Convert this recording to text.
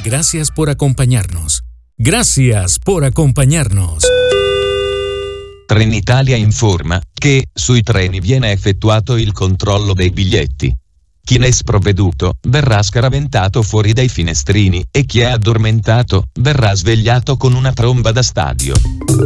gracias por acompañarnos. Gracias por acompañarnos. Trenitalia informa che sui treni viene effettuato il controllo dei biglietti. Chi è sprovveduto verrà scaraventato fuori dai finestrini e chi è addormentato verrà svegliato con una tromba da stadio.